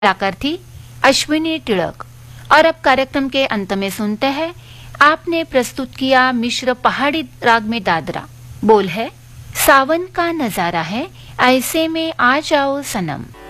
कलाकार थी अश्विनी टिळक। और अब कार्यक्रम के अंत में सुनते हैं आपने प्रस्तुत किया मिश्र पहाड़ी राग में दादरा। बोल है सावन का नजारा है ऐसे में आ जाओ सनम।